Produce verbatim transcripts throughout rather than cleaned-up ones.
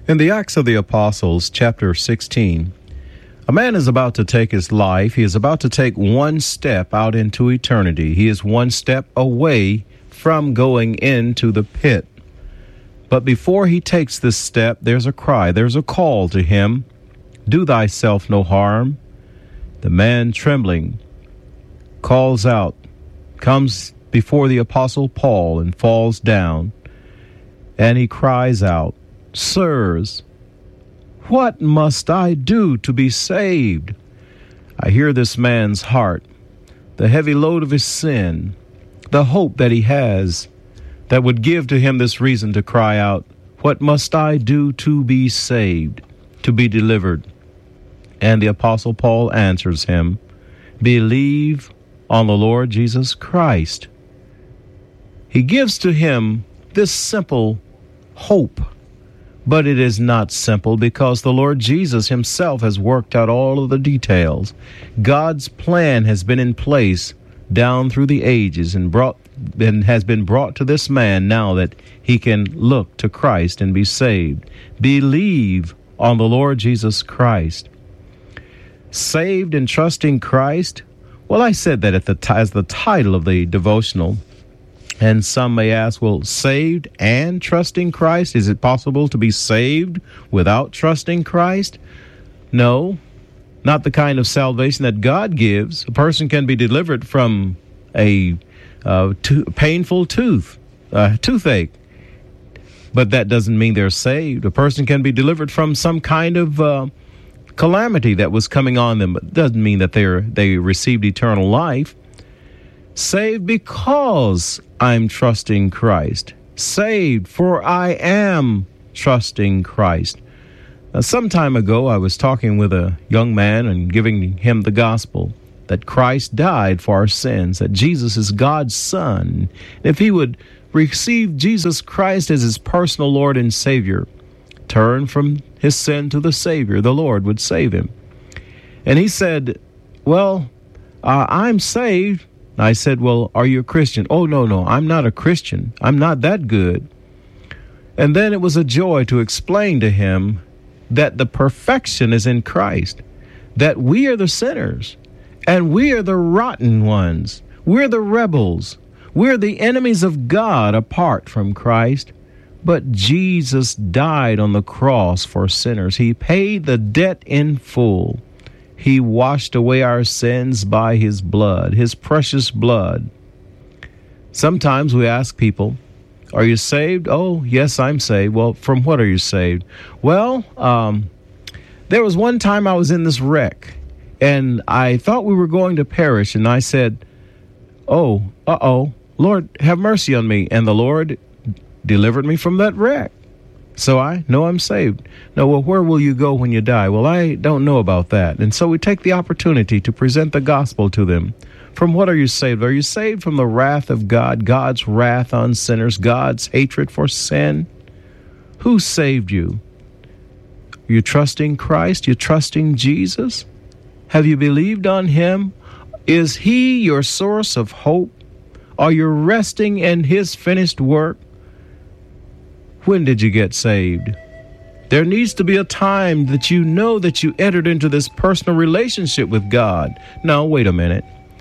In the Acts of the Apostles, chapter sixteen, a man is about to take his life. He is about to take one step out into eternity. He is one step away from going into the pit. But before he takes this step, there's a cry, there's a call to him, "Do thyself no harm." The man, trembling, calls out, comes before the Apostle Paul and falls down, and he cries out, "Sirs, what must I do to be saved?" I hear this man's heart, the heavy load of his sin, the hope that he has that would give to him this reason to cry out, "What must I do to be saved, to be delivered?" And the Apostle Paul answers him, "Believe on the Lord Jesus Christ." He gives to him this simple hope. But it is not simple because the Lord Jesus himself has worked out all of the details. God's plan has been in place down through the ages and brought and has been brought to this man now that he can look to Christ and be saved. Believe on the Lord Jesus Christ. Saved and trusting Christ. Well, I said that at the t- as the title of the devotional. And some may ask, well, saved and trusting Christ? Is it possible to be saved without trusting Christ? No, not the kind of salvation that God gives. A person can be delivered from a uh, to- painful tooth, uh, toothache, but that doesn't mean they're saved. A person can be delivered from some kind of uh, calamity that was coming on them, but doesn't mean that they're they received eternal life. Saved because I'm trusting Christ. Saved for I am trusting Christ. Now, some time ago, I was talking with a young man and giving him the gospel that Christ died for our sins, that Jesus is God's Son. If he would receive Jesus Christ as his personal Lord and Savior, turn from his sin to the Savior, the Lord would save him. And he said, well, uh, I'm saved. I said, well, are you a Christian? Oh, no, no, I'm not a Christian. I'm not that good. And then it was a joy to explain to him that the perfection is in Christ, that we are the sinners, and we are the rotten ones. We're the rebels. We're the enemies of God apart from Christ. But Jesus died on the cross for sinners. He paid the debt in full. He washed away our sins by his blood, his precious blood. Sometimes we ask people, are you saved? Oh, yes, I'm saved. Well, from what are you saved? Well, um, there was one time I was in this wreck, and I thought we were going to perish, and I said, oh, uh-oh, Lord, have mercy on me. And the Lord delivered me from that wreck. So I know I'm saved. No, well, where will you go when you die? Well, I don't know about that. And so we take the opportunity to present the gospel to them. From what are you saved? Are you saved from the wrath of God, God's wrath on sinners, God's hatred for sin? Who saved you? Are you trusting Christ? You trusting Jesus? Have you believed on him? Is he your source of hope? Are you resting in his finished work? When did you get saved? There needs to be a time that you know that you entered into this personal relationship with God. Now, wait a minute.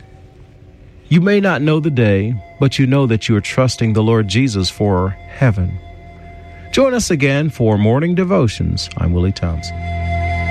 You may not know the day, but you know that you are trusting the Lord Jesus for heaven. Join us again for Morning Devotions. I'm Willie Thompson.